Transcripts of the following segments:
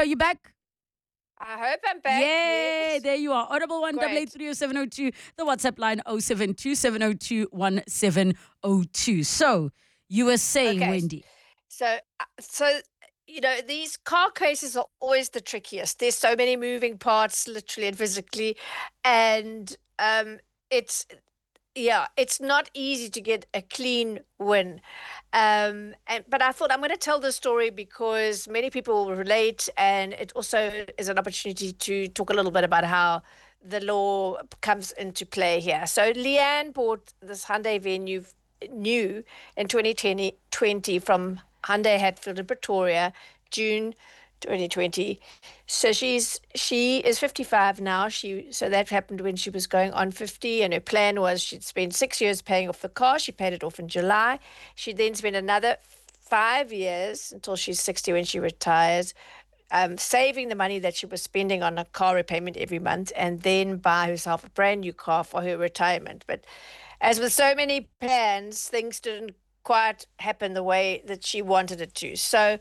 are you back? I hope I'm back. Yay, Yes. there you are. Audible 1 Great. 8830702. The WhatsApp line 0727021702. So you were saying, Okay. Wendy. So these car cases are always the trickiest. There's so many moving parts, literally and physically, and it's it's not easy to get a clean win. But I thought I'm going to tell this story because many people will relate, and it also is an opportunity to talk a little bit about how the law comes into play here. So Leanne bought this Hyundai Venue new in 2020 from Hyundai Hatfield in Pretoria, June 2020. So she is 55 now. So that happened when she was going on 50, and her plan was she'd spend 6 years paying off the car. She paid it off in July. She'd then spend another 5 years until she's 60 when she retires, saving the money that she was spending on a car repayment every month, and then buy herself a brand new car for her retirement. But as with so many plans, things didn't quite happen the way that she wanted it to. So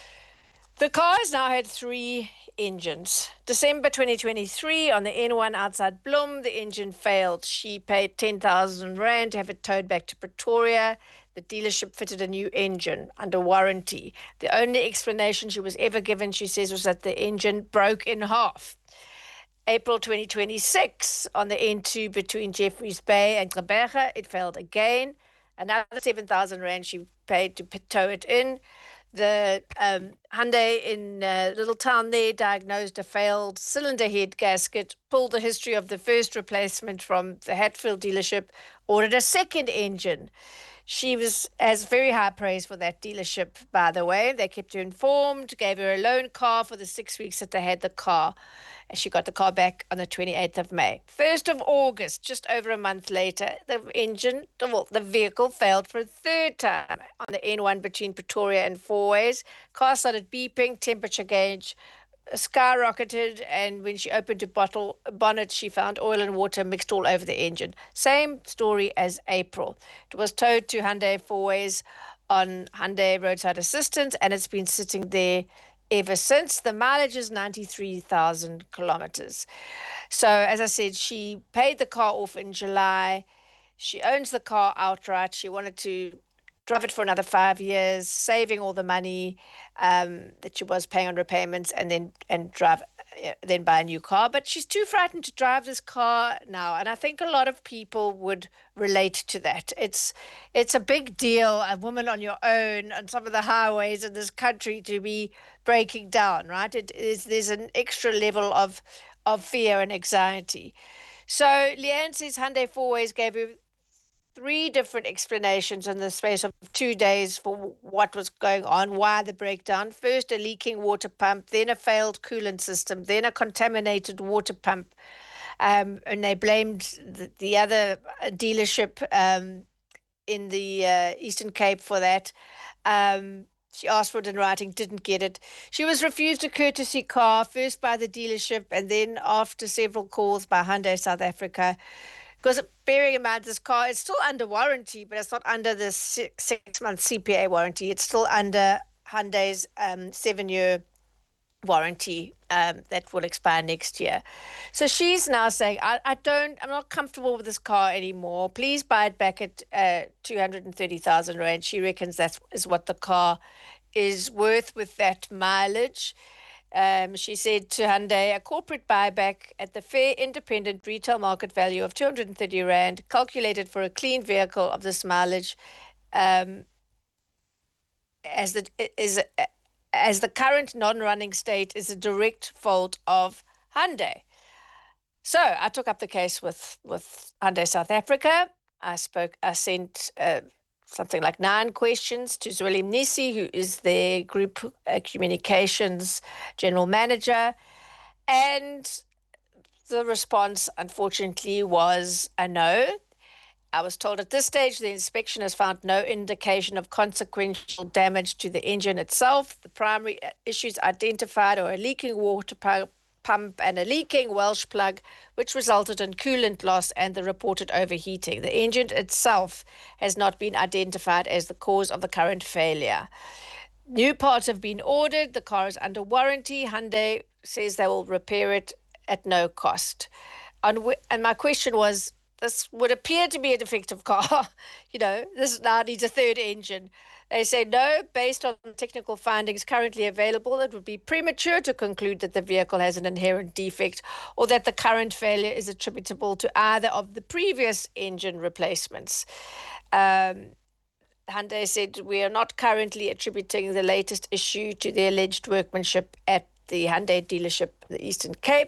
the car has now had three engines. December 2023, on the N1 outside Bloem, the engine failed. She paid 10,000 Rand to have it towed back to Pretoria. The dealership fitted a new engine under warranty. The only explanation she was ever given, she says, was that the engine broke in half. April 2026, on the N2 between Jeffreys Bay and Gqeberha, it failed again. Another 7,000 Rand she paid to tow it in. The Hyundai in little town there diagnosed a failed cylinder head gasket, pulled the history of the first replacement from the Hatfield dealership, ordered a second engine. She has very high praise for that dealership, by the way. They kept her informed, gave her a loan car for the 6 weeks that they had the car. And she got the car back on the 28th of May. 1st of August, just over a month later, the vehicle failed for a third time on the N1 between Pretoria and Fourways. Car started beeping, temperature gauge skyrocketed, and when she opened the bonnet, she found oil and water mixed all over the engine. Same story as April. It was towed to Hyundai Fourways on Hyundai roadside assistance, and it's been sitting there ever since. The mileage is 93,000 kilometers. So, as I said, she paid the car off in July. She owns the car outright. She wanted to drive it for another 5 years, saving all the money that she was paying on repayments, and then buy a new car. But she's too frightened to drive this car now, and I think a lot of people would relate to that. It's a big deal, a woman on your own on some of the highways in this country to be breaking down, right? There's an extra level of fear and anxiety. So Leanne says Hyundai Fourways gave her three different explanations in the space of 2 days for what was going on, why the breakdown. First, a leaking water pump, then a failed coolant system, then a contaminated water pump. And they blamed the other dealership in the Eastern Cape for that. She asked for it in writing, didn't get it. She was refused a courtesy car, first by the dealership and then after several calls by Hyundai South Africa. Because bearing in mind, this car is still under warranty, but it's not under the 6 month CPA warranty. It's still under Hyundai's 7-year warranty that will expire next year. So she's now saying, I'm not comfortable with this car anymore. Please buy it back at 230,000 Rand. She reckons that is what the car is worth with that mileage. She said to Hyundai, a corporate buyback at the fair independent retail market value of 230 Rand, calculated for a clean vehicle of this mileage, as the current non-running state is a direct fault of Hyundai. So I took up the case with Hyundai South Africa. I sent something like 9 questions to Zweli Mnisi, who is their group communications general manager. And the response, unfortunately, was a no. I was told at this stage the inspection has found no indication of consequential damage to the engine itself. The primary issues identified are a leaking water pump and a leaking Welsh plug, which resulted in coolant loss and the reported overheating. The engine itself has not been identified as the cause of the current failure. New parts have been ordered. The car is under warranty. Hyundai says they will repair it at no cost. And my question was, this would appear to be a defective car. This now needs a third engine. They say no, based on technical findings currently available, it would be premature to conclude that the vehicle has an inherent defect or that the current failure is attributable to either of the previous engine replacements. Hyundai said, we are not currently attributing the latest issue to the alleged workmanship at the Hyundai dealership in the Eastern Cape.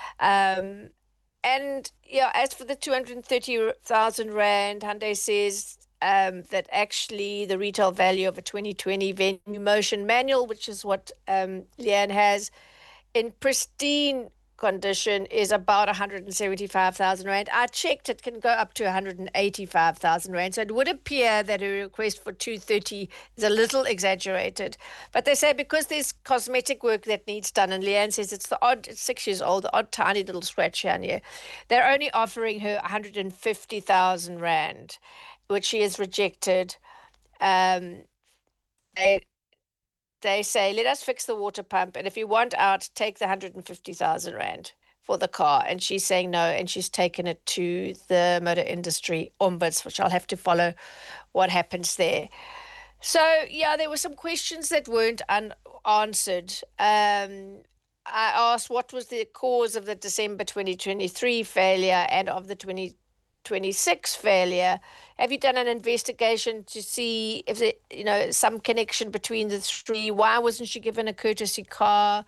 And as for the 230,000 Rand, Hyundai says that actually the retail value of a 2020 Venue Motion manual, which is what Leanne has, in pristine condition is about 175,000 Rand. I checked, it can go up to 185,000 Rand. So it would appear that a request for 230 is a little exaggerated. But they say because there's cosmetic work that needs done, and Leanne says it's 6 years old, the odd tiny little scratch here and here, they're only offering her 150,000 Rand, which she has rejected. They say, let us fix the water pump. And if you want out, take the 150,000 Rand for the car. And she's saying no. And she's taken it to the motor industry ombuds, which I'll have to follow what happens there. So, there were some questions that weren't unanswered. I asked what was the cause of the December 2023 failure and of the 2026 failure. Have you done an investigation to see if there, some connection between the three? Why wasn't she given a courtesy car?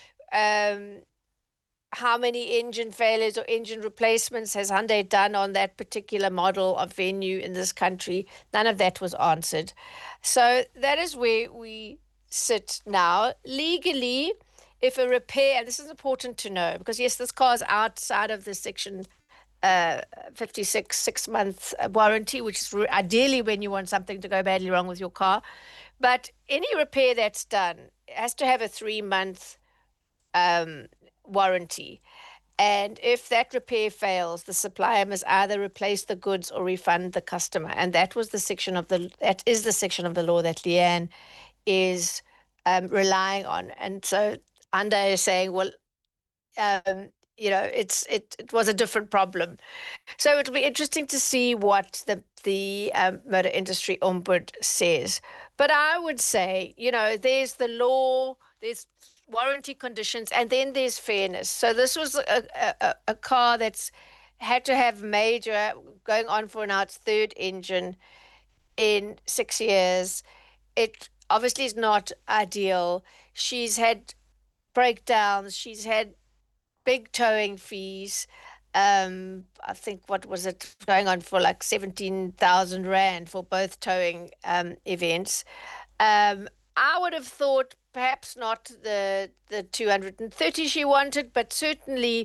How many engine failures or engine replacements has Hyundai done on that particular model of Venue in this country? None of that was answered. So that is where we sit now. Legally, if a repair, and this is important to know, because yes, this car is outside of the section 56 6-month warranty, which is ideally when you want something to go badly wrong with your car. But any repair that's done has to have a 3-month warranty. And if that repair fails, the supplier must either replace the goods or refund the customer. And that is the section of the law that Leanne is relying on. And so Hyundai is saying, well, it was a different problem. So it'll be interesting to see what the motor industry ombud says. But I would say, there's the law, there's warranty conditions, and then there's fairness. So this was a car that's had to have major, going on for now its third engine in 6 years. It obviously is not ideal. She's had breakdowns. She's had big towing fees. I think, what was it, going on for like 17,000 Rand for both towing events. I would have thought perhaps not the 230 she wanted, but certainly,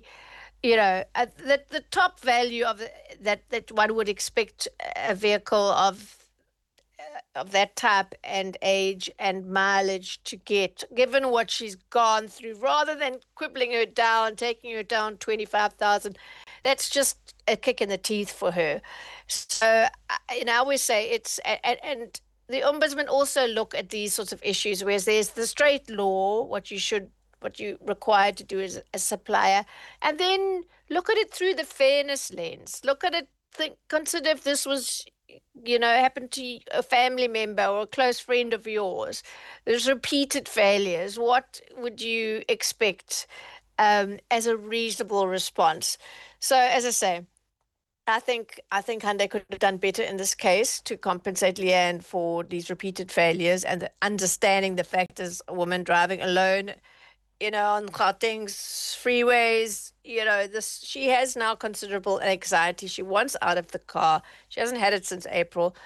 the top value of that one would expect a vehicle of that type and age and mileage to get, given what she's gone through, rather than quibbling her down, taking her down 25,000. That's just a kick in the teeth for her. So, I always say it's, and the ombudsman also look at these sorts of issues, whereas there's the straight law, what you required to do as a supplier, and then look at it through the fairness lens. Look at it, consider if this was, happened to a family member or a close friend of yours. There's repeated failures. What would you expect as a reasonable response? So, as I say, I think Hyundai could have done better in this case to compensate Leanne for these repeated failures, and understanding the fact as a woman driving alone, on Gauteng's freeways, she has now considerable anxiety. She wants out of the car. She hasn't had it since April.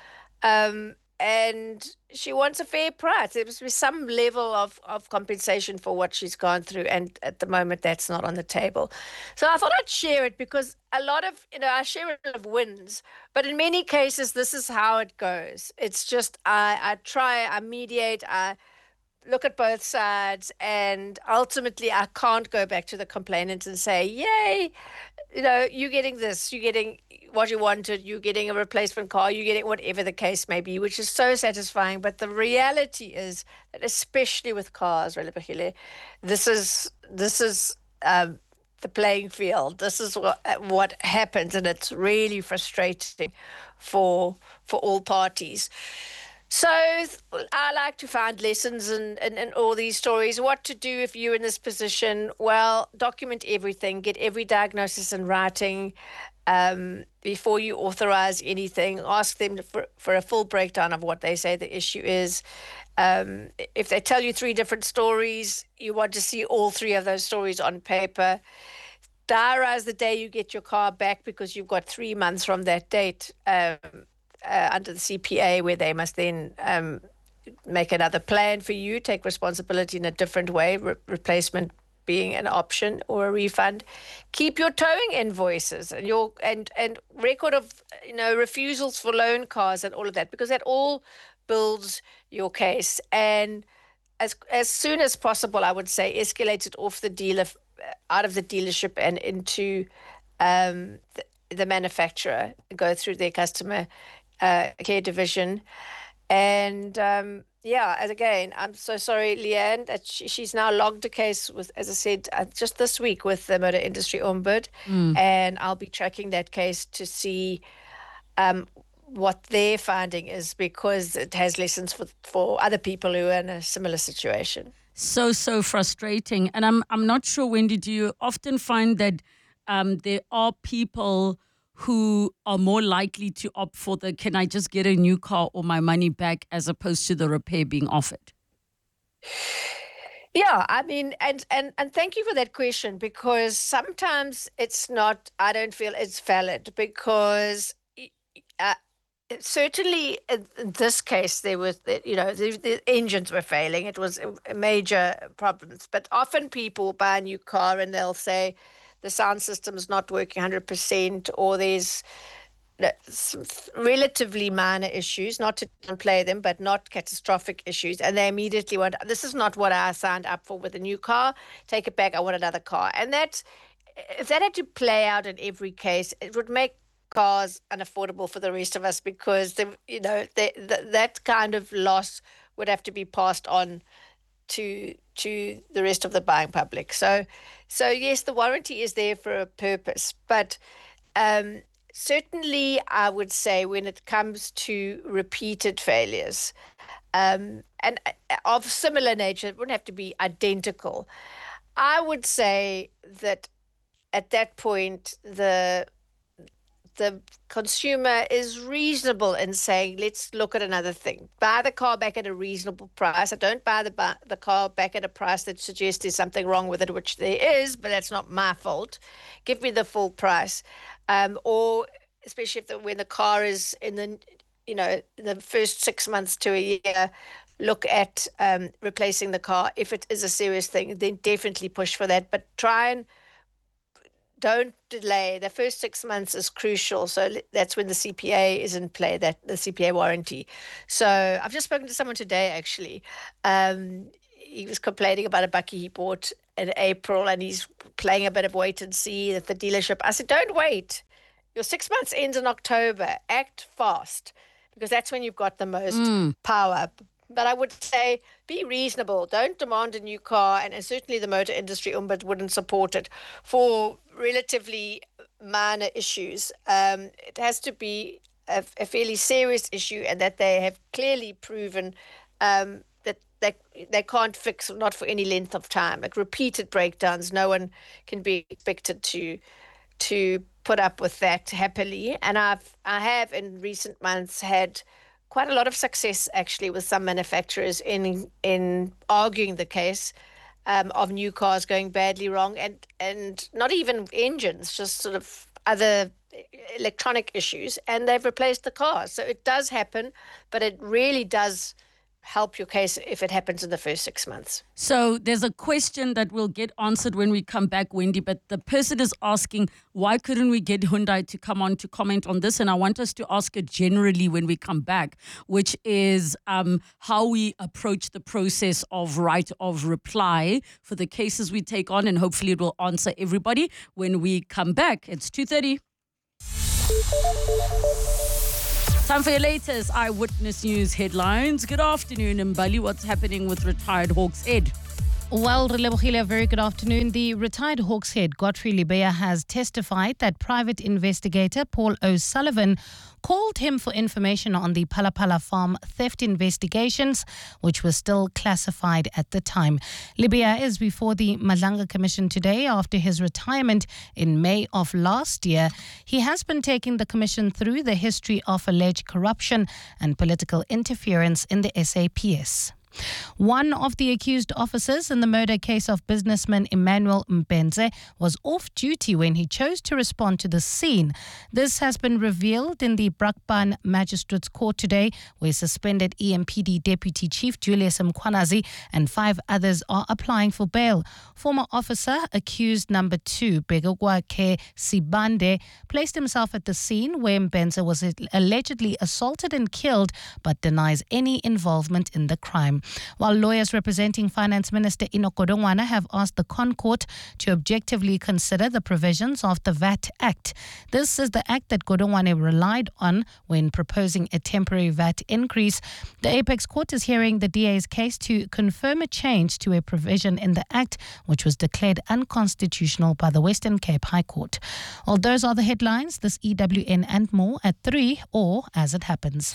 And she wants a fair price. There must be some level of compensation for what she's gone through. And at the moment, that's not on the table. So I thought I'd share it because a lot of, I share a lot of wins, but in many cases, this is how it goes. It's just, I try, I mediate, I look at both sides, and ultimately I can't go back to the complainant and say, yay, you're getting this, you're getting what you wanted, you're getting a replacement car, you're getting whatever the case may be, which is so satisfying. But the reality is that, especially with cars, Relebogile, this is the playing field. This is what happens, and it's really frustrating for all parties. So I like to find lessons in all these stories. What to do if you're in this position? Well, document everything, get every diagnosis in writing before you authorize anything. Ask them for a full breakdown of what they say the issue is. If they tell you three different stories, you want to see all three of those stories on paper. Diarize the day you get your car back, because you've got 3 months from that date under the CPA, where they must then make another plan for you, take responsibility in a different way, replacement being an option or a refund. Keep your towing invoices and your and record of refusals for loan cars and all of that, because that all builds your case. And as soon as possible, I would say, escalate it off the dealer, out of the dealership and into the manufacturer, go through their customer care division. And yeah, as again, I'm so sorry, Leanne, that she's now logged a case with, as I said, just this week with the Motor Industry Ombud, and I'll be tracking that case to see what their finding is, because it has lessons for other people who are in a similar situation. So frustrating. And I'm not sure, Wendy, do you often find that there are people who are more likely to opt for the "can I just get a new car or my money back" as opposed to the repair being offered? Yeah, I mean, and thank you for that question, because sometimes it's not, I don't feel it's valid, because uh, certainly in this case, there was, the engines were failing. It was a major problems. But often people buy a new car and they'll say the sound system is not working 100%, or there's some relatively minor issues, not to downplay them, but not catastrophic issues. And they immediately want, this is not what I signed up for with a new car. Take it back. I want another car. And that's, if that had to play out in every case, it would make cars unaffordable for the rest of us, because that kind of loss would have to be passed on to the rest of the buying public. So yes, the warranty is there for a purpose, but certainly I would say when it comes to repeated failures, and of similar nature, it wouldn't have to be identical. I would say that at that point, the consumer is reasonable in saying, let's look at another thing. Buy the car back at a reasonable price. I don't buy the car back at a price that suggests there's something wrong with it, which there is, but that's not my fault. Give me the full price. Or especially when the car is in the first 6 months to a year, look at replacing the car. If it is a serious thing, then definitely push for that. But try and don't delay. The first 6 months is crucial. So that's when the CPA is in play, that the CPA warranty. So I've just spoken to someone today, actually. He was complaining about a bakkie he bought in April, and he's playing a bit of wait and see at the dealership. I said, don't wait. Your 6 months ends in October. Act fast, because that's when you've got the most power. But I would say be reasonable. Don't demand a new car, and certainly the Motor Industry Ombud wouldn't support it for relatively minor issues. It has to be a fairly serious issue, and that they have clearly proven that they can't fix, not for any length of time. Like repeated breakdowns, no one can be expected to put up with that happily. And I have in recent months had quite a lot of success, actually, with some manufacturers in arguing the case of new cars going badly wrong, and not even engines, just sort of other electronic issues, and they've replaced the cars. So it does happen, but it really does help your case if it happens in the first 6 months. So there's a question that will get answered when we come back, Wendy, but the person is asking, why couldn't we get Hyundai to come on to comment on this? And I want us to ask it generally when we come back, which is how we approach the process of right of reply for the cases we take on, and hopefully it will answer everybody when we come back. It's 2:30. Time for your latest Eyewitness News headlines. Good afternoon, Mbali. What's happening with retired Hawks Head? Well, Relebohile, very good afternoon. The retired Hawks head, Godfrey Lebeya, has testified that private investigator Paul O'Sullivan called him for information on the Palapala farm theft investigations, which were still classified at the time. Lebeya is before the Madlanga Commission today after his retirement in May of last year. He has been taking the Commission through the history of alleged corruption and political interference in the SAPS. One of the accused officers in the murder case of businessman Emmanuel Mbenze was off duty when he chose to respond to the scene. This has been revealed in the Brakpan Magistrates Court today, where suspended EMPD Deputy Chief Julius Mkwanazi and 5 others are applying for bail. Former officer accused number 2, Begogwa Ke Sibande, placed himself at the scene where Mbenze was allegedly assaulted and killed, but denies any involvement in the crime. While lawyers representing Finance Minister Enoch Godongwana have asked the ConCourt to objectively consider the provisions of the VAT Act. This is the act that Godongwana relied on when proposing a temporary VAT increase. The Apex Court is hearing the DA's case to confirm a change to a provision in the act, which was declared unconstitutional by the Western Cape High Court. Well, those are the headlines. This EWN and more at 3 or as it happens.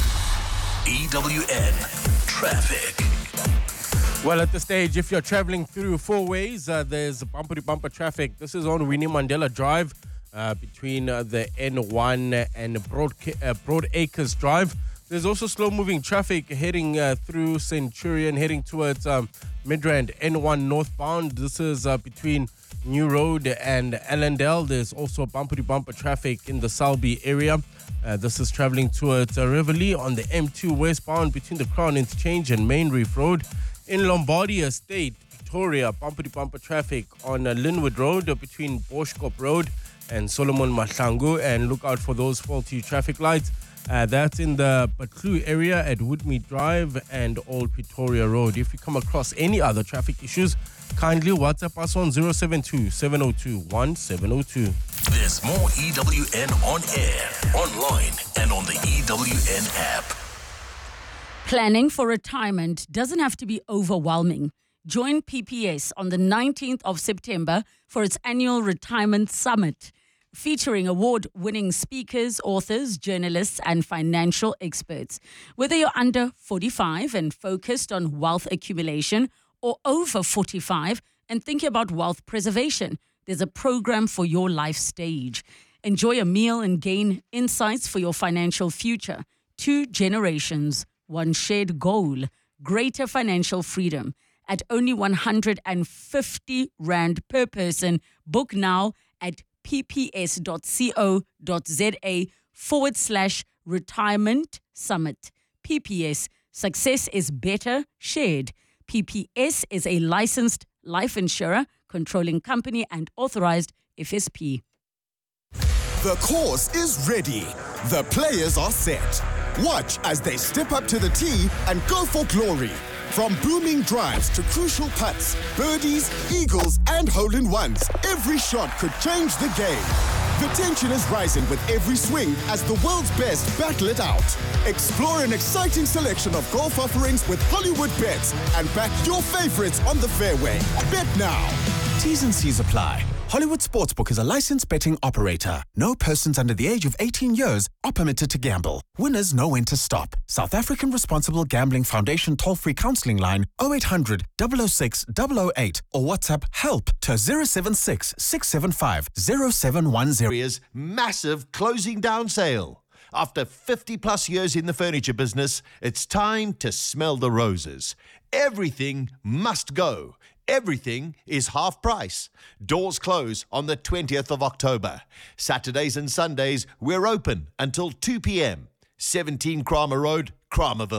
EWN Traffic. Well, at the stage, if you're traveling through 4 ways, there's bumper-to-bumper traffic. This is on Winnie Mandela Drive between the N1 and Broad Acres Drive. There's also slow-moving traffic heading through Centurion, heading towards Midrand N1 northbound. This is between New Road and Allendale. There's also bumper-to-bumper traffic in the Selby area. This is traveling towards Riverlea on the M2 westbound between the Crown Interchange and Main Reef Road. In Lombardy Estate, Pretoria, bumper-to-bumper traffic on Linwood Road between Boschkop Road and Solomon Mahlangu. And look out for those faulty traffic lights. That's in the Batlu area at Woodmead Drive and Old Pretoria Road. If you come across any other traffic issues, kindly WhatsApp us on 072-702-1702. There's more EWN on air, online, and on the EWN app. Planning for retirement doesn't have to be overwhelming. Join PPS on the 19th of September for its annual Retirement Summit, featuring award-winning speakers, authors, journalists, and financial experts. Whether you're under 45 and focused on wealth accumulation or over 45 and thinking about wealth preservation, there's a program for your life stage. Enjoy a meal and gain insights for your financial future. 2 generations, 1 shared goal, greater financial freedom. At only 150 Rand per person. Book now at pps.co.za/retirement summit. PPS, success is better shared. PPS is a licensed life insurer, controlling company and authorized FSP. The course is ready. The players are set. Watch as they step up to the tee and go for glory. From booming drives to crucial putts, birdies, eagles, and hole-in-ones, every shot could change the game. The tension is rising with every swing as the world's best battle it out. Explore an exciting selection of golf offerings with Hollywood Bets and back your favorites on the fairway. Bet now. T's and C's apply. Hollywood Sportsbook is a licensed betting operator. No persons under the age of 18 years are permitted to gamble. Winners know when to stop. South African Responsible Gambling Foundation toll-free counseling line 0800 006 008 or WhatsApp help to 076 675 0710. Massive closing down sale. After 50 plus years in the furniture business, it's time to smell the roses. Everything must go. Everything is half price. Doors close on the 20th of October. Saturdays and Sundays, we're open until 2 p.m. 17 Kramer Road, Kramerville.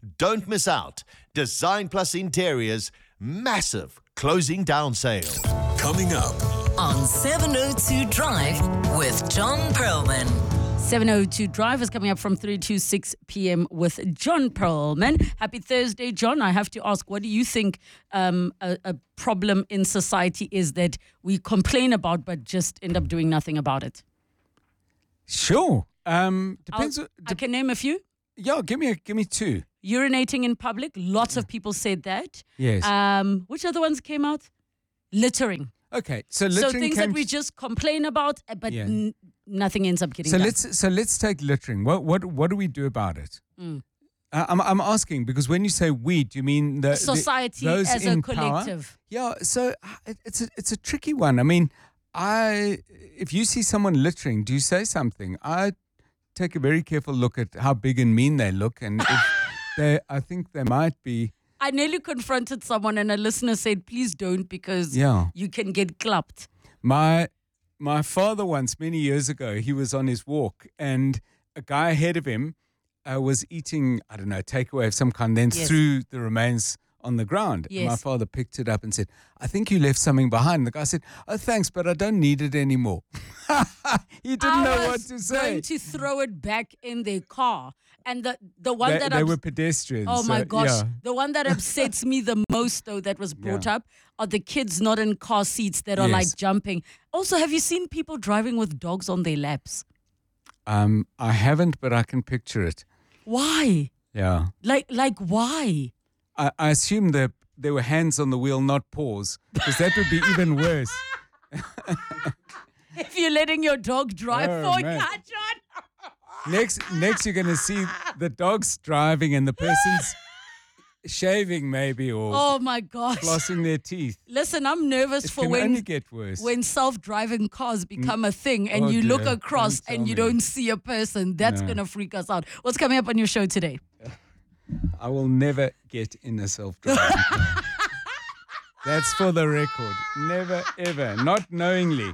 Don't miss out. Design Plus Interiors, massive closing down sale. Coming up. On 702 Drive with John Perlman. 702 Drive is coming up from 3 to 6 p.m. with John Perlman. Happy Thursday, John. I have to ask, what do you think a problem in society is that we complain about but just end up doing nothing about it? Sure. Depends. I can name a few. Yeah, give me two. Urinating in public. Lots of people said that. Yes. Which other ones came out? Littering. Okay, so littering. So things that we just complain about, but nothing ends up getting done. Let's take littering. What do we do about it? I'm asking because when you say we, do you mean the society those as in a collective? Power? Yeah. So it's a tricky one. I mean, if you see someone littering, do you say something? I take a very careful look at how big and mean they look, and if I think they might be. I nearly confronted someone and a listener said, please don't because you can get clapped. My father once, many years ago, he was on his walk and a guy ahead of him was eating, I don't know, takeaway of some kind, then threw the remains on the ground. Yes. And my father picked it up and said, I think you left something behind. The guy said, oh, thanks, but I don't need it anymore. He didn't know what to say. I was going to throw it back in their car. And the one they were pedestrians. Oh my gosh. Yeah. The one that upsets me the most though that was brought up are the kids not in car seats that are like jumping. Also, have you seen people driving with dogs on their laps? I haven't, but I can picture it. Why? Yeah. Like why? I assume that there were hands on the wheel, not paws, because that would be even worse. If you're letting your dog drive for man. John. Next, you're going to see the dog's driving and the person's shaving maybe or Oh my gosh. flossing their teeth. Listen, I'm nervous It for can when only get worse. when self-driving cars become a thing and Oh you look dear, across don't and tell you me. don't see a person. That's No. going to freak us out. What's coming up on your show today? I will never get in a self-driving car. That's for the record. Never, ever. Not knowingly.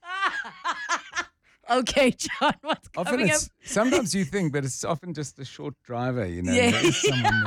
Okay, John, what's Often coming up? sometimes you think, but it's often just a short driver, you know. Yeah. There is someone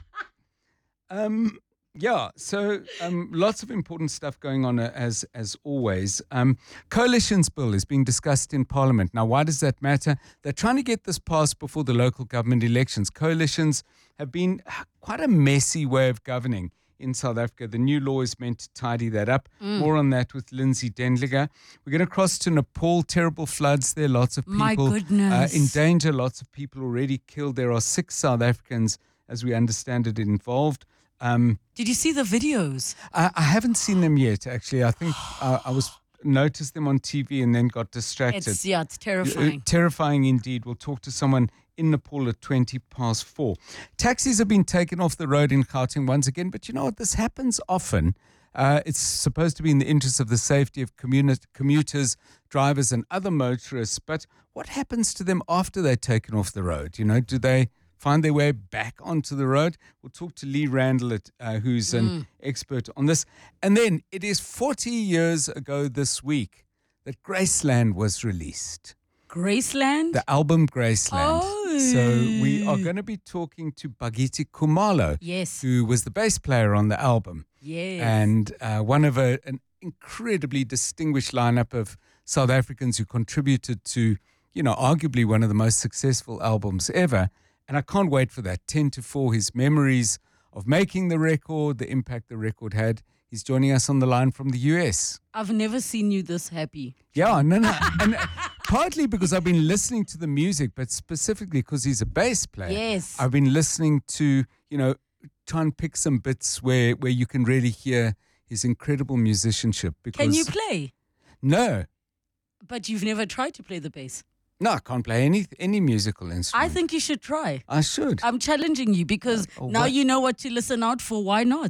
there. So lots of important stuff going on as always. Coalitions bill is being discussed in Parliament. Now, why does that matter? They're trying to get this passed before the local government elections. Coalitions have been quite a messy way of governing in South Africa. The new law is meant to tidy that up. More on that with Lindsay Dendlinger. We're going to cross to Nepal. Terrible floods there. Lots of people My goodness. in danger. Lots of people already killed. There are 6 South Africans, as we understand it, involved. Did you see the videos? I haven't seen them yet, actually. I think I noticed them on TV and then got distracted. It's terrifying. Terrifying indeed. We'll talk to someone in Nepal at 4:20. Taxis have been taken off the road in Gauteng once again, but you know what? This happens often. It's supposed to be in the interest of the safety of commuters, drivers and other motorists, but what happens to them after they're taken off the road? You know, do they find their way back onto the road? We'll talk to Lee Randall, who's an expert on this. And then it is 40 years ago this week that Graceland was released. Graceland? The album Graceland. Oh. So we are going to be talking to Bhagiti Khumalo, Yes. who was the bass player on the album. Yes. And one of an incredibly distinguished lineup of South Africans who contributed to, you know, arguably one of the most successful albums ever. And I can't wait for that. 10-4, his memories of making the record, the impact the record had. He's joining us on the line from the US. I've never seen you this happy. Yeah, no. And partly because I've been listening to the music, but specifically because he's a bass player. Yes. I've been listening to, you know, try and pick some bits where you can really hear his incredible musicianship. Because Can you play? No. But you've never tried to play the bass. No, I can't play any musical instrument. I think you should try. I should. I'm challenging you because now what? you know what to listen out for. Why not?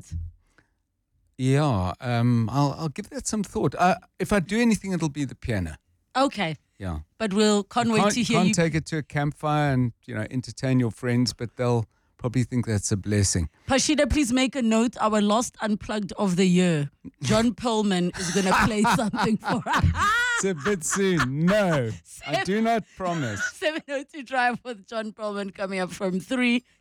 Yeah, I'll give that some thought. If I do anything, it'll be the piano. Okay. Yeah. But can't wait to hear can't you. take it to a campfire and, you know, entertain your friends, but they'll probably think that's a blessing. Pashida, please make a note. Our last Unplugged of the year, John Perlman is going to play something for us. It's a bit soon. No, I do not promise. 702 Drive with John Perlman coming up from 3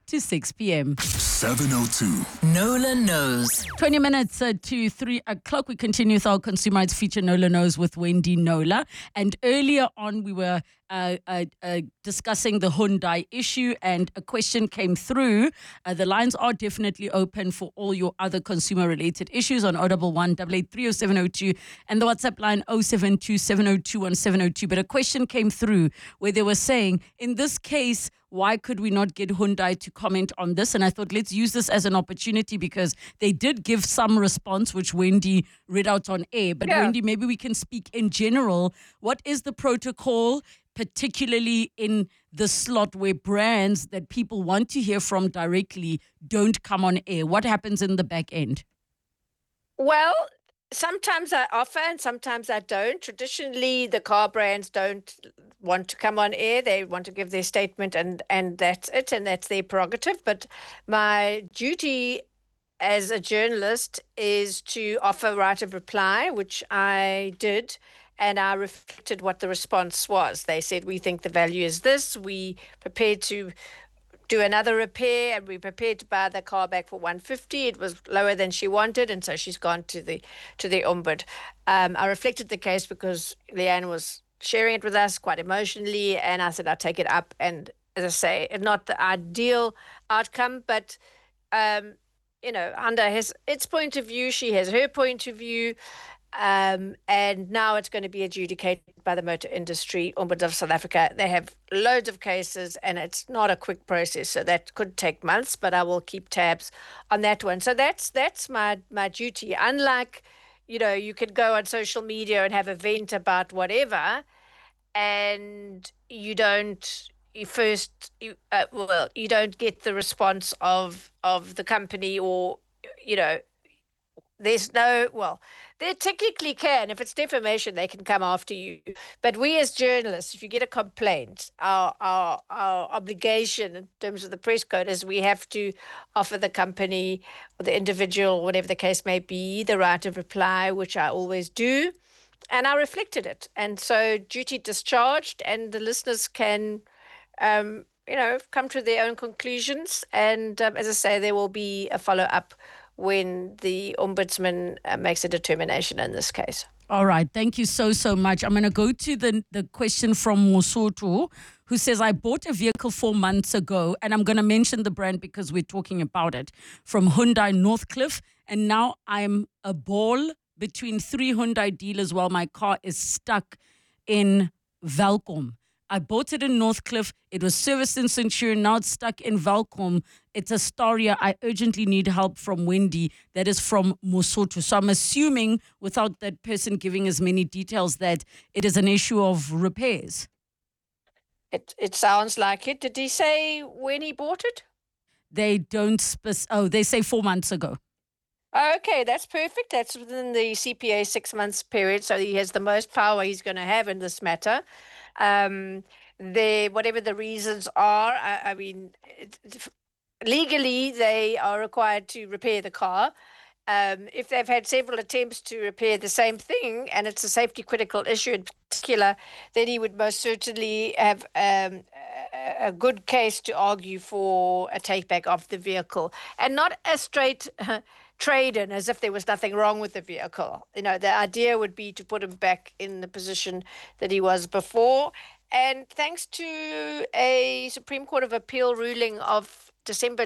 to 6 p.m. 702. Nola knows. 20 minutes to 3 o'clock. We continue with our Consumer Rights feature, Nola Knows, with Wendy Nola. And earlier on, we were discussing the Hyundai issue, and a question came through. The lines are definitely open for all your other consumer-related issues on 011 883 0702 and the WhatsApp line 072 702 1702. But a question came through where they were saying, in this case, why could we not get Hyundai to comment on this? And I thought, let's use this as an opportunity because they did give some response, which Wendy read out on air. But Wendy, maybe we can speak in general. What is the protocol, particularly in the slot where brands that people want to hear from directly don't come on air? What happens in the back end? Well, sometimes I offer and sometimes I don't. Traditionally, the car brands don't want to come on air. They want to give their statement and that's it, and that's their prerogative. But my duty as a journalist is to offer right of reply, which I did, and I reflected what the response was. They said, we think the value is this. We prepared to do another repair, and we prepared to buy the car back for 150. It was lower than she wanted, and so she's gone to the Ombud. I reflected the case because Leanne was sharing it with us quite emotionally, and I said I'll take it up. And as I say, not the ideal outcome, but Hyundai has its point of view, she has her point of view. And now it's going to be adjudicated by the motor industry, Ombuds of South Africa. They have loads of cases, and it's not a quick process, so that could take months. But I will keep tabs on that one. So that's my duty. Unlike, you could go on social media and have a vent about whatever, and you don't get the response of the company, or there's no, they technically can. If it's defamation, they can come after you. But we as journalists, if you get a complaint, our obligation in terms of the press code is we have to offer the company or the individual, whatever the case may be, the right of reply, which I always do. And I reflected it. And so duty discharged, and the listeners can come to their own conclusions. And as I say, there will be a follow-up when the ombudsman makes a determination in this case. All right. Thank you so much. I'm going to go to the question from Mosoto, who says, I bought a vehicle 4 months ago, and I'm going to mention the brand because we're talking about it, from Hyundai Northcliffe, and now I'm a ball between 3 Hyundai dealers while my car is stuck in Welkom. I bought it in Northcliffe. It was serviced in Centurion. Now it's stuck in Welkom. It's a Staria. I urgently need help from Wendy. That is from Mosoto. So I'm assuming, without that person giving as many details, that it is an issue of repairs. It sounds like it. Did he say when he bought it? They don't they say 4 months ago. Okay, that's perfect. That's within the CPA 6 months period. So he has the most power he's going to have in this matter. Whatever the reasons are, I mean, legally they are required to repair the car. If they've had several attempts to repair the same thing and it's a safety critical issue in particular, then he would most certainly have a good case to argue for a take back of the vehicle, and not a straight trade-in as if there was nothing wrong with the vehicle. The idea would be to put him back in the position that he was before. And thanks to a Supreme Court of Appeal ruling of December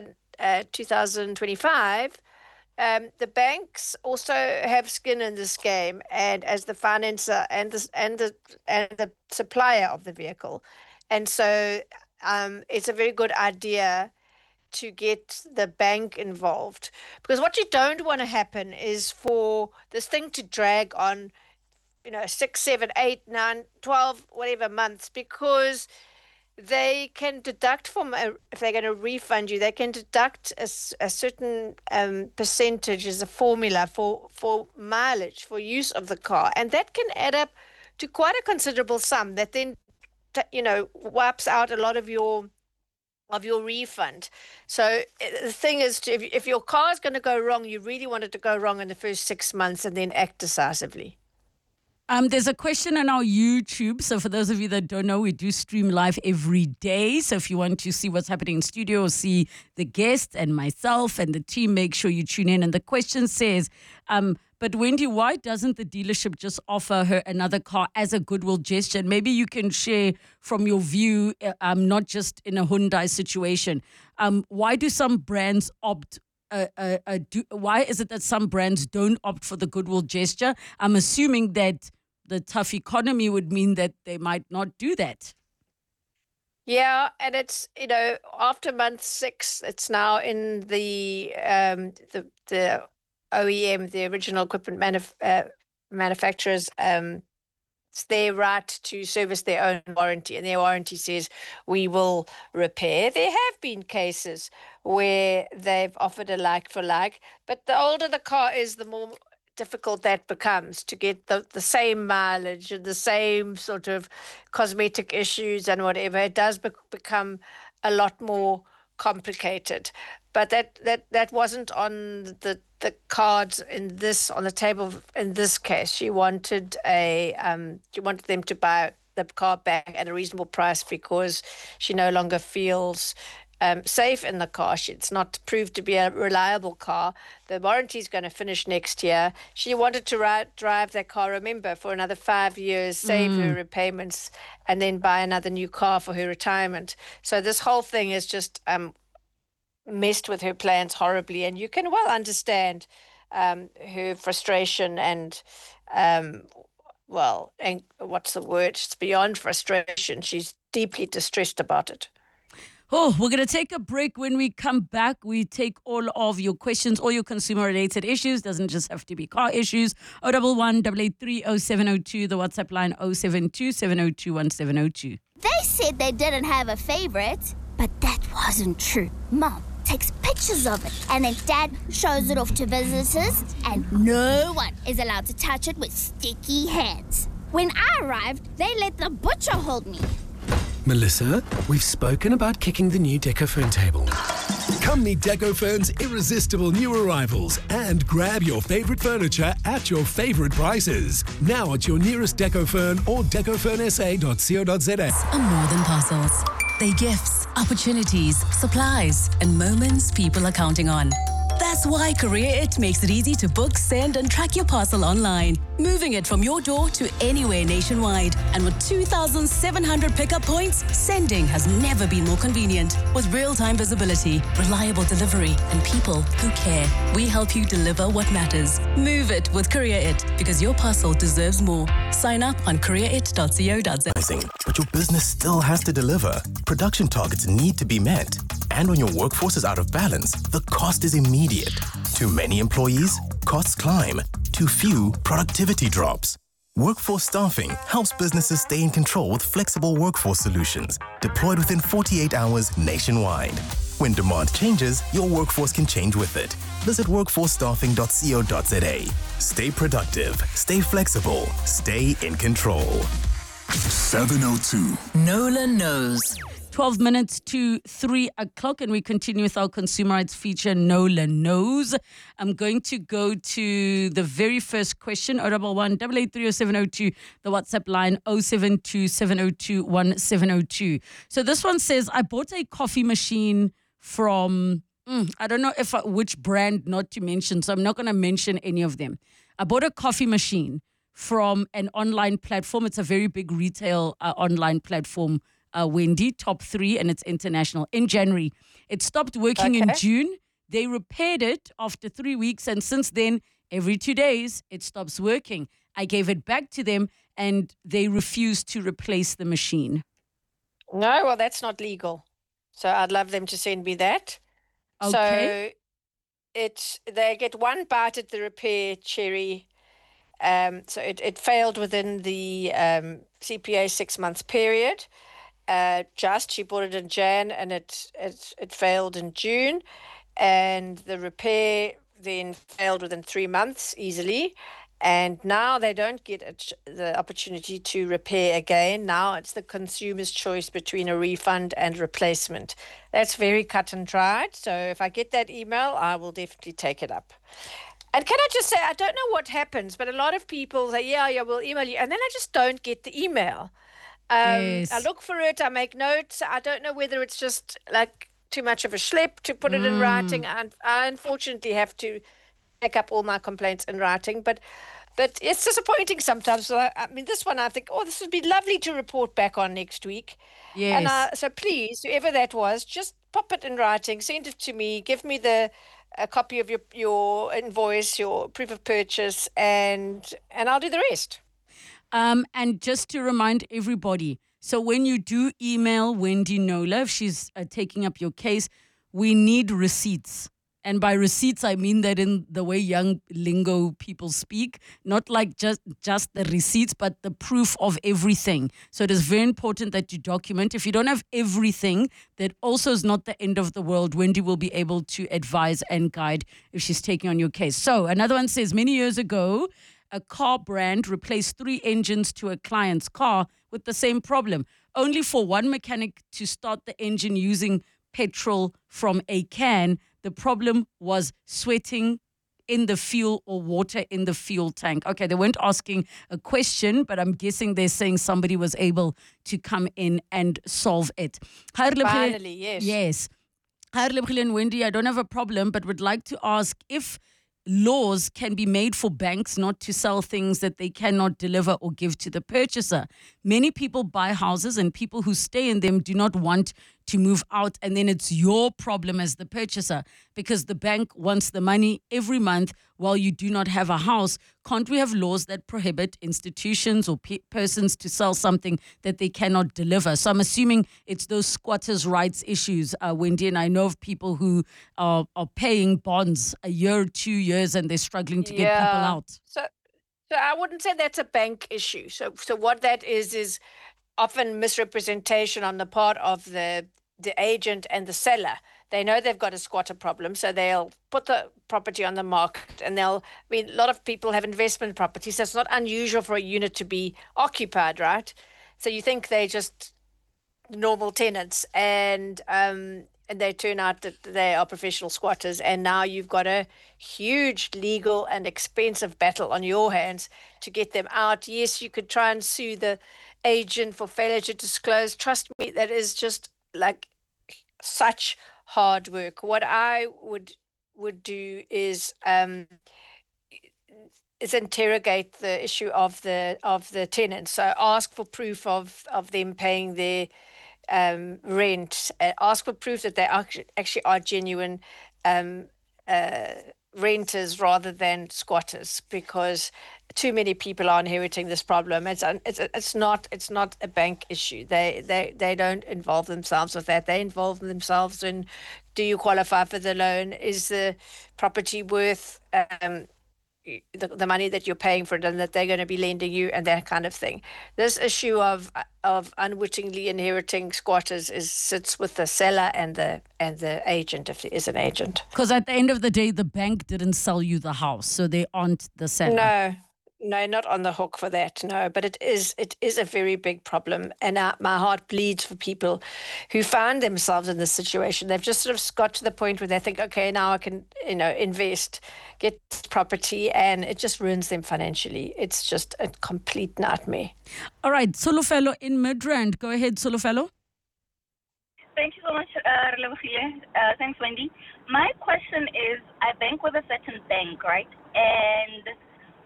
2025, the banks also have skin in this game, and as the financer and the supplier of the vehicle. And so it's a very good idea to get the bank involved, because what you don't want to happen is for this thing to drag on 6, 7, 8, 9, 12 whatever months, because they can deduct if they're going to refund you, they can deduct a certain percentage as a formula for mileage, for use of the car, and that can add up to quite a considerable sum that then wipes out a lot of your refund. So the thing is, if your car is going to go wrong, you really want it to go wrong in the first 6 months and then act decisively. There's a question on our YouTube. So for those of you that don't know, we do stream live every day. So if you want to see what's happening in studio or see the guests and myself and the team, make sure you tune in. And the question says, but Wendy, why doesn't the dealership just offer her another car as a goodwill gesture? And maybe you can share from your view, not just in a Hyundai situation. Why do some brands opt why is it that some brands don't opt for the goodwill gesture? I'm assuming that the tough economy would mean that they might not do that. Yeah, and it's, after month 6, it's now in the OEM, the original equipment manufacturers, it's their right to service their own warranty, and their warranty says we will repair. There have been cases where they've offered a like for like, but the older the car is, the more difficult that becomes to get the same mileage and the same sort of cosmetic issues and whatever. It does become a lot more complicated. But that wasn't on the cards on the table in this case. She wanted them to buy the car back at a reasonable price because she no longer feels safe in the car. It's not proved to be a reliable car. The warranty is going to finish next year. She wanted to drive that car, remember, for another 5 years, save her repayments, and then buy another new car for her retirement. So this whole thing is just messed with her plans horribly, and you can well understand her frustration and and what's the word? It's beyond frustration. She's deeply distressed about it. Oh, we're going to take a break. When we come back, we take all of your questions, all your consumer-related issues. Doesn't just have to be car issues. 011 883 0702, the WhatsApp line 072 702 1702. They said they didn't have a favorite, but that wasn't true. Mom takes pictures of it, and then Dad shows it off to visitors, and no one is allowed to touch it with sticky hands. When I arrived, they let the butcher hold me. Melissa, we've spoken about kicking the new Decofern table. Come meet Decofern's irresistible new arrivals and grab your favorite furniture at your favorite prices. Now at your nearest Decofern or decofernsa.co.za. Are more than parcels. They're gifts, opportunities, supplies, and moments people are counting on. That's why Courier It makes it easy to book, send, and track your parcel online, moving it from your door to anywhere nationwide. And with 2,700 pickup points, sending has never been more convenient. With real-time visibility, reliable delivery, and people who care, we help you deliver what matters. Move it with Courier It, because your parcel deserves more. Sign up on courierit.co.za. But your business still has to deliver. Production targets need to be met. And when your workforce is out of balance, the cost is immediate. Too many employees, costs climb. Too few, productivity drops. Workforce Staffing helps businesses stay in control with flexible workforce solutions deployed within 48 hours nationwide. When demand changes, your workforce can change with it. Visit workforcestaffing.co.za. Stay productive, stay flexible, stay in control. 702. Nola knows. 12 minutes to 3 o'clock, and we continue with our consumer rights feature, Nola Knows. I'm going to go to the very first question, 011 883 0702, the WhatsApp line 072 702 1702. So this one says, I bought a coffee machine from, I don't know which brand not to mention, so I'm not going to mention any of them. I bought a coffee machine from an online platform. It's a very big retail online platform, Wendy, top 3, and it's international. In January, it stopped working in June. They repaired it after 3 weeks, and since then, every 2 days, it stops working. I gave it back to them, and they refused to replace the machine. No, well, that's not legal. So I'd love them to send me that. Okay. So they get one bite at the repair, Cherry. So it failed within the CPA 6 months period. She bought it in Jan, and it failed in June, and the repair then failed within 3 months easily, and now they don't get the opportunity to repair again. Now it's the consumer's choice between a refund and replacement. That's very cut and dried. So if I get that email, I will definitely take it up. And can I just say, I don't know what happens, but a lot of people say, yeah, we'll email you. And then I just don't get the email. Yes. I look for it, I make notes. I don't know whether it's just like too much of a schlep to put it in writing. And I unfortunately have to back up all my complaints in writing. But it's disappointing sometimes. So I mean, this one I think, this would be lovely to report back on next week. Yes. And so please, whoever that was, just pop it in writing, send it to me, give me a copy of your invoice, your proof of purchase, and I'll do the rest. And just to remind everybody, so when you do email Wendy Knowler, if she's taking up your case, we need receipts. And by receipts, I mean that in the way young lingo people speak, not like just the receipts, but the proof of everything. So it is very important that you document. If you don't have everything, that also is not the end of the world. Wendy will be able to advise and guide if she's taking on your case. So another one says, many years ago, a car brand replaced 3 engines to a client's car with the same problem, only for one mechanic to start the engine using petrol from a can. The problem was sweating in the fuel or water in the fuel tank. Okay, they weren't asking a question, but I'm guessing they're saying somebody was able to come in and solve it. Finally, yes. Yes. Hi, and Wendy, I don't have a problem, but would like to ask if laws can be made for banks not to sell things that they cannot deliver or give to the purchaser. Many people buy houses and people who stay in them do not want to move out, and then it's your problem as the purchaser because the bank wants the money every month while you do not have a house. Can't we have laws that prohibit institutions or persons to sell something that they cannot deliver? So I'm assuming it's those squatters' rights issues, Wendy, and I know of people who are paying bonds a year or 2 years and they're struggling to get people out. So I wouldn't say that's a bank issue. So what that is often misrepresentation on the part of the agent and the seller. They know they've got a squatter problem, so they'll put the property on the market, and a lot of people have investment properties, so it's not unusual for a unit to be occupied, right? So you think they're just normal tenants, and they turn out that they are professional squatters, and now you've got a huge legal and expensive battle on your hands to get them out. Yes, you could try and sue the agent for failure to disclose. Trust me, that is just like such hard work. What I would do is interrogate the issue of the tenants. So ask for proof of them paying their rent. Ask for proof that they actually are genuine renters rather than squatters, because too many people are inheriting this problem. It's not a bank issue. They don't involve themselves with that. They involve themselves in, do you qualify for the loan? Is the property worth the money that you're paying for it and that they're going to be lending you, and that kind of thing. This issue of unwittingly inheriting squatters sits with the seller and the agent, if there is an agent. Because at the end of the day, the bank didn't sell you the house, so they aren't the seller. No, not on the hook for that, no. But it is a very big problem. And my heart bleeds for people who find themselves in this situation. They've just sort of got to the point where they think, okay, now I can, invest, get property, and it just ruins them financially. It's just a complete nightmare. All right, Solofelo in Midrand. Go ahead, Solofelo. Thank you so much, Relebogile. Thanks, Wendy. My question is, I bank with a certain bank, right? And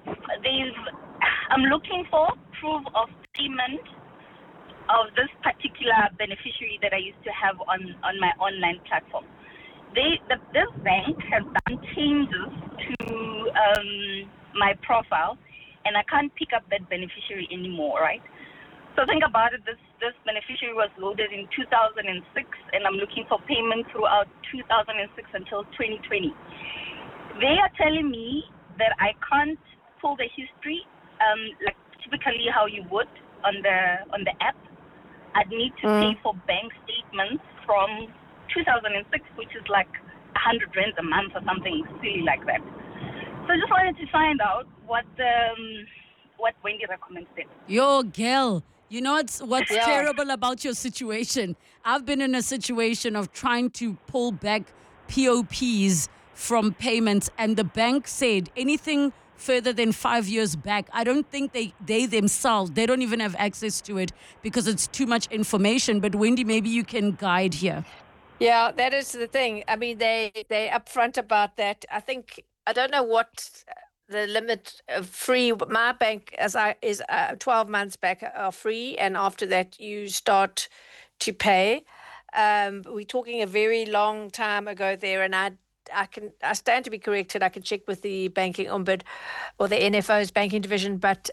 I'm looking for proof of payment of this particular beneficiary that I used to have on my online platform. This bank has done changes to my profile, and I can't pick up that beneficiary anymore, right? So think about it, this beneficiary was loaded in 2006, and I'm looking for payment throughout 2006 until 2020. They are telling me that I can't pull the history, like typically how you would on the app. I'd need to pay for bank statements from 2006, which is like 100 rand a month or something silly like that. So I just wanted to find out what Wendy recommends then. Yo, girl, you know what's terrible about your situation? I've been in a situation of trying to pull back POPs from payments, and the bank said anything further than 5 years back, I don't think they themselves, they don't even have access to it because it's too much information. But Wendy, maybe you can guide here. Yeah, that is the thing. I mean, they upfront about that. I don't know what the limit of free. My bank is 12 months back are free, and after that you start to pay. We're talking a very long time ago there, and I stand to be corrected. I can check with the banking ombud or the NFO's banking division, but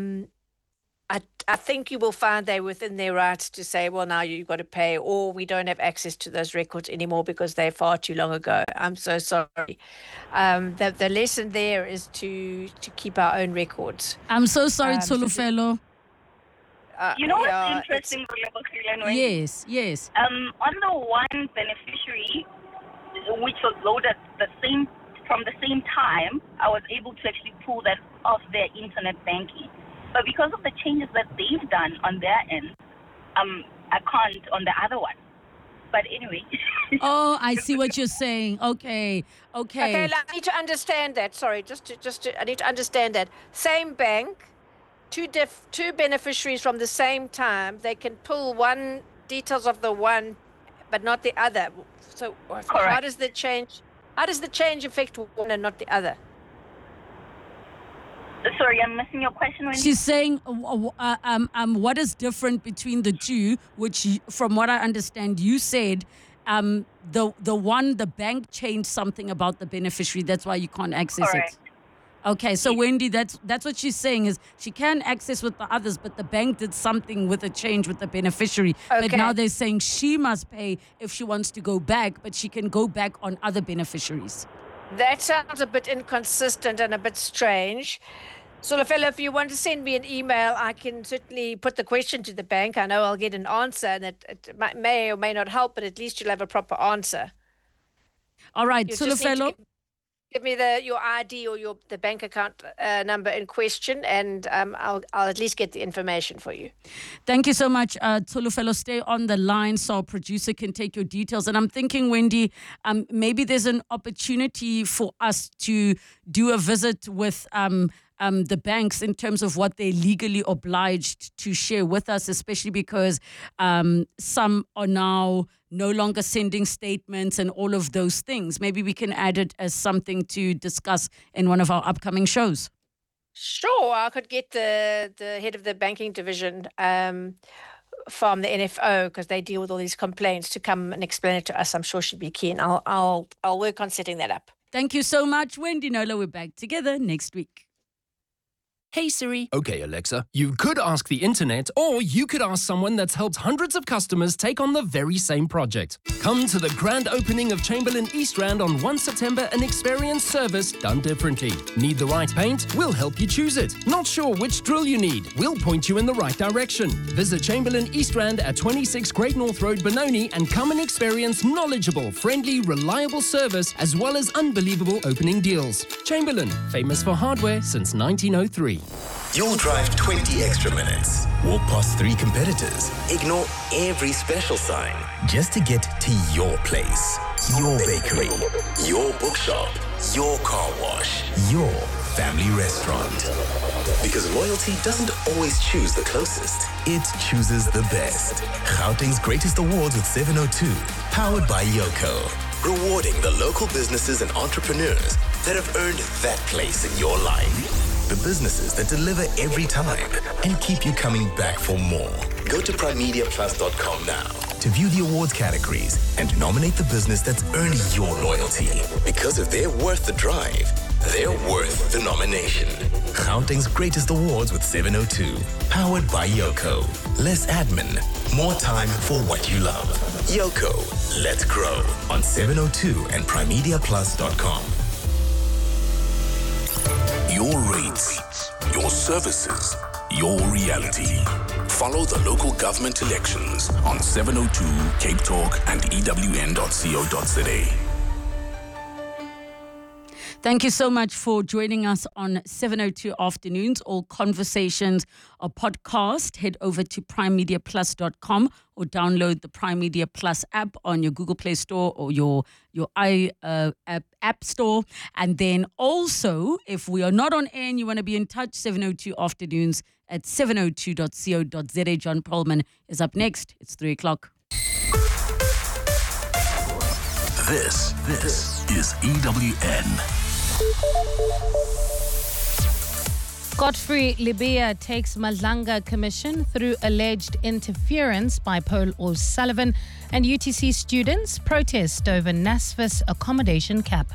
I think you will find they're within their rights to say, well, now you've got to pay, or we don't have access to those records anymore because they're far too long ago. I'm so sorry. The lesson there is to keep our own records. I'm so sorry, Tsholofelo. You know what's interesting? Yes. On the one beneficiary, which was loaded from the same time, I was able to actually pull that off their internet banking. But because of the changes that they've done on their end, I can't on the other one. But anyway. Oh, I see what you're saying. Okay. Okay, I need to understand that. Sorry, I need to understand that. Same bank, two beneficiaries from the same time. They can pull one details of the one, but not the other. So how does the change affect one and not the other? Sorry, I'm missing your question. She's saying, what is different between the two? Which, from what I understand, you said, the bank changed something about the beneficiary. That's why you can't access it. Okay, so Wendy, that's what she's saying is she can access with the others, but the bank did something with a change with the beneficiary. Okay. But now they're saying she must pay if she wants to go back, but she can go back on other beneficiaries. That sounds a bit inconsistent and a bit strange. Tsholofelo, if you want to send me an email, I can certainly put the question to the bank. I know I'll get an answer, and it may or may not help, but at least you'll have a proper answer. All right, Tsholofelo. Give me your ID or the bank account number in question, and I'll at least get the information for you. Thank you so much, Tsholofelo. Stay on the line so our producer can take your details. And I'm thinking, Wendy, maybe there's an opportunity for us to do a visit with the banks in terms of what they're legally obliged to share with us, especially because some are now no longer sending statements and all of those things. Maybe we can add it as something to discuss in one of our upcoming shows. Sure, I could get the head of the banking division from the NFO, because they deal with all these complaints, to come and explain it to us. I'm sure she'd be keen. I'll work on setting that up. Thank you so much, Wendy Knowler. We're back together next week. Hey Siri. Okay, Alexa. You could ask the internet, or you could ask someone that's helped hundreds of customers take on the very same project. Come to the grand opening of Chamberlain East Rand on 1 September and experience service done differently. Need the right paint? We'll help you choose it. Not sure which drill you need? We'll point you in the right direction. Visit Chamberlain East Rand at 26 Great North Road, Benoni, and come and experience knowledgeable, friendly, reliable service as well as unbelievable opening deals. Chamberlain, famous for hardware since 1903. You'll drive 20 extra minutes, walk past 3 competitors, ignore every special sign just to get to your place, your bakery, your bookshop, your car wash, your family restaurant. Because loyalty doesn't always choose the closest, it chooses the best. Gauteng's greatest awards with 702, powered by Yoko. Rewarding the local businesses and entrepreneurs that have earned that place in your life. The businesses that deliver every time and keep you coming back for more. Go to primediaplus.com now to view the awards categories and nominate the business that's earned your loyalty. Because if they're worth the drive, they're worth the nomination. Gauteng's greatest awards with 702. Powered by Yoko. Less admin, more time for what you love. Yoko, let's grow on 702 and primediaplus.com. Your rates, your services, your reality. Follow the local government elections on 702 Cape Talk and EWN.co.za. Thank you so much for joining us on 702 Afternoons. All conversations are podcast. Head over to primemediaplus.com or download the Prime Media Plus app on your Google Play Store or your app store. And then also, if we are not on air and you want to be in touch, 702 Afternoons at 702.co.za. John Perlman is up next. It's 3 o'clock. This is EWN. Godfrey Libya takes Madlanga Commission through alleged interference by Paul O'Sullivan, and UTC students protest over NSFAS accommodation cap.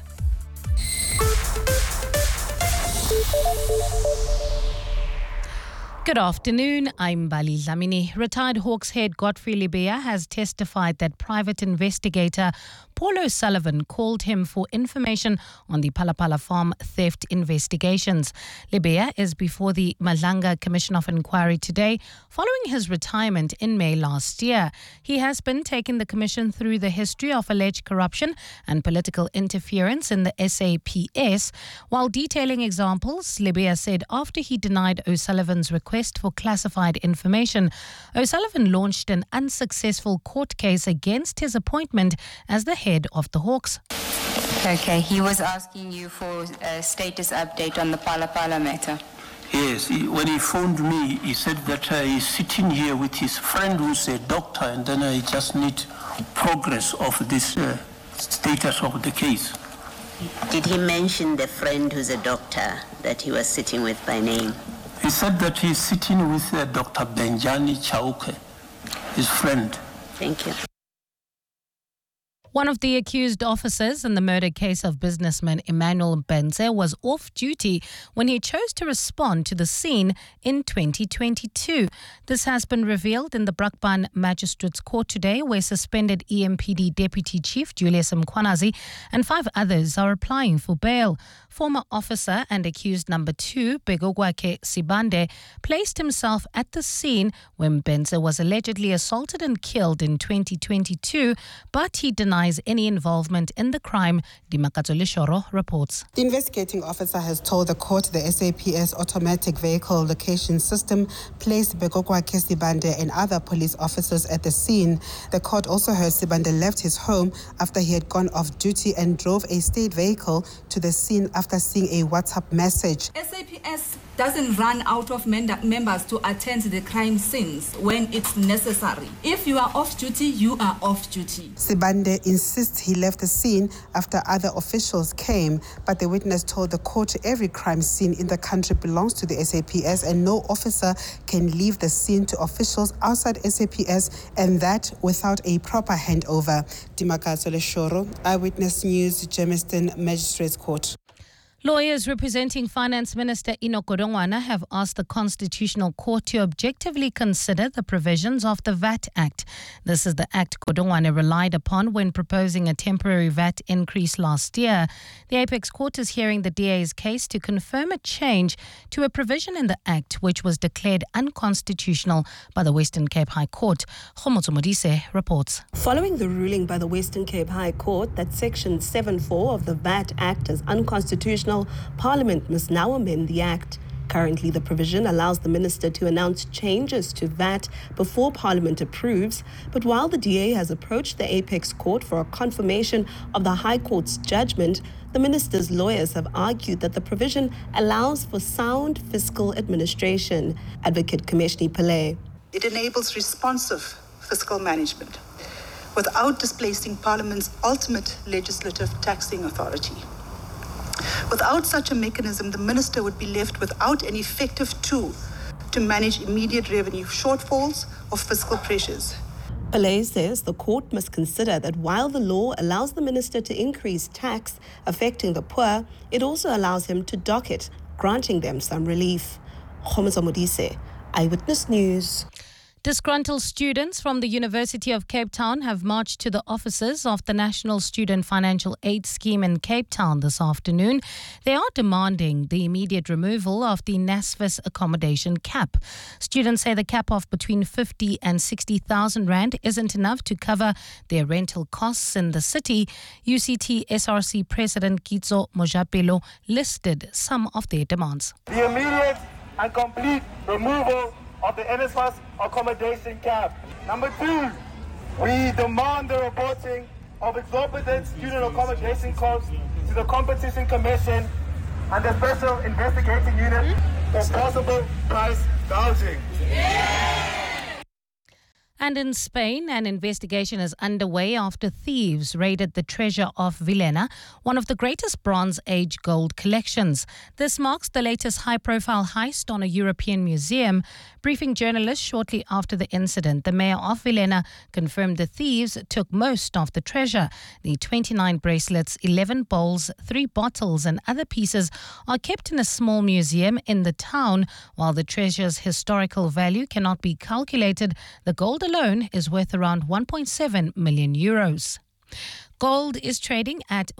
Good afternoon, I'm Bali Lamini. Retired Hawks head Godfrey Libya has testified that private investigator Paul O'Sullivan called him for information on the Phala Farm theft investigations. Libya is before the Madlanga Commission of Inquiry today, following his retirement in May last year. He has been taking the commission through the history of alleged corruption and political interference in the SAPS. While detailing examples, Libya said after he denied O'Sullivan's request for classified information, O'Sullivan launched an unsuccessful court case against his appointment as the head of the Hawks. Okay, he was asking you for a status update on the Phala matter. Yes, when he phoned me, he said that he's sitting here with his friend who's a doctor, and then I just need progress of this status of the case. Did he mention the friend who's a doctor that he was sitting with by name? He said that he's sitting with Dr. Benjani Chauke, his friend. Thank you. One of the accused officers in the murder case of businessman Emmanuel Benze was off duty when he chose to respond to the scene in 2022. This has been revealed in the Brakpan Magistrates Court today, where suspended EMPD Deputy Chief Julius Mkwanazi and 5 others are applying for bail. Former officer and accused number 2, Begogwake Sibande, placed himself at the scene when Benze was allegedly assaulted and killed in 2022, but he denies any involvement in the crime, Dimakatso Leshoro reports. The investigating officer has told the court the SAPS automatic vehicle location system placed Begogwake Sibande and other police officers at the scene. The court also heard Sibande left his home after he had gone off duty and drove a state vehicle to the scene after seeing a WhatsApp message. SAPS doesn't run out of members to attend the crime scenes when it's necessary. If you are off duty, you are off duty. Sibande insists he left the scene after other officials came, but the witness told the court every crime scene in the country belongs to the SAPS and no officer can leave the scene to officials outside SAPS, and that without a proper handover. Dimakatso Leshoro, Eyewitness News, Germiston Magistrates Court. Lawyers representing Finance Minister Enoch Godongwana have asked the Constitutional Court to objectively consider the provisions of the VAT Act. This is the act Godongwana relied upon when proposing a temporary VAT increase last year. The Apex Court is hearing the DA's case to confirm a change to a provision in the act which was declared unconstitutional by the Western Cape High Court. Khomotso Modise reports. Following the ruling by the Western Cape High Court that Section 7.4 of the VAT Act is unconstitutional, Parliament must now amend the Act. Currently, the provision allows the minister to announce changes to VAT before Parliament approves, but while the DA has approached the Apex Court for a confirmation of the High Court's judgment, the minister's lawyers have argued that the provision allows for sound fiscal administration. Advocate Kameshni Pillay. It enables responsive fiscal management without displacing Parliament's ultimate legislative taxing authority. Without such a mechanism, the minister would be left without an effective tool to manage immediate revenue shortfalls or fiscal pressures. Pillay says the court must consider that while the law allows the minister to increase tax affecting the poor, it also allows him to dock it, granting them some relief. Khomotso Modise, Eyewitness News. Disgruntled students from the University of Cape Town have marched to the offices of the National Student Financial Aid Scheme in Cape Town this afternoon. They are demanding the immediate removal of the NSFAS accommodation cap. Students say the cap of between 50 and 60,000 rand isn't enough to cover their rental costs in the city. UCT SRC President Kitso Mojapelo listed some of their demands. The immediate and complete removal of the NSFAS accommodation cap. Number 2, we demand the reporting of exorbitant student accommodation costs to the Competition Commission and the Special Investigating Unit for possible price gouging. And in Spain, an investigation is underway after thieves raided the treasure of Villena, one of the greatest Bronze Age gold collections. This marks the latest high-profile heist on a European museum. Briefing journalists shortly after the incident, the mayor of Villena confirmed the thieves took most of the treasure. The 29 bracelets, 11 bowls, 3 bottles and other pieces are kept in a small museum in the town. While the treasure's historical value cannot be calculated, the gold alone is worth around 1.7 million euros. Gold is trading at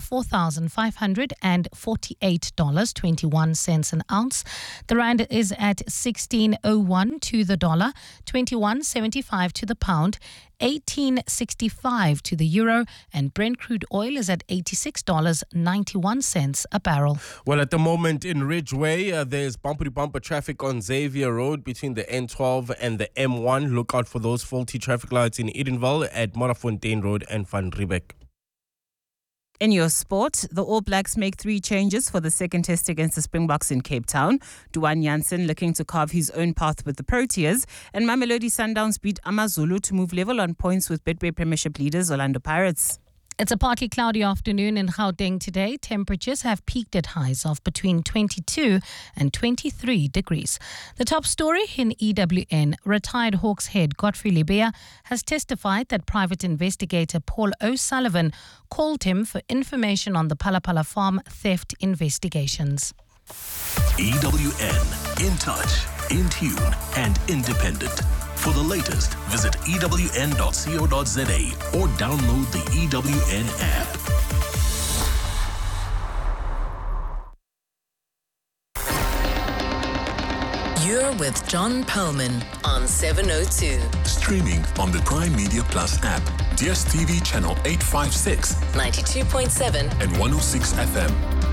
$4,548.21 an ounce. The rand is at 16.01 to the dollar, 21.75 to the pound, 18.65 to the euro, and Brent crude oil is at $86.91 a barrel. Well, at the moment in Ridgeway, there's bumper-to-bumper traffic on Xavier Road between the N12 and the M1. Look out for those faulty traffic lights in Edenville at Morafontein Road and Van Riebeck. In your sport, the All Blacks make 3 changes for the second test against the Springboks in Cape Town. Duane Jansen looking to carve his own path with the Proteas, and Mamelodi Sundowns beat AmaZulu to move level on points with Betway Premiership leaders Orlando Pirates. It's a partly cloudy afternoon in Gauteng today. Temperatures have peaked at highs of between 22 and 23 degrees. The top story in EWN, retired Hawks head Godfrey Lebeya has testified that private investigator Paul O'Sullivan called him for information on the Phalaphala farm theft investigations. EWN, in touch, in tune and independent. For the latest, visit ewn.co.za or download the EWN app. You're with John Perlman on 702. Streaming on the Prime Media Plus app, DSTV channel 856, 92.7 and 106 FM.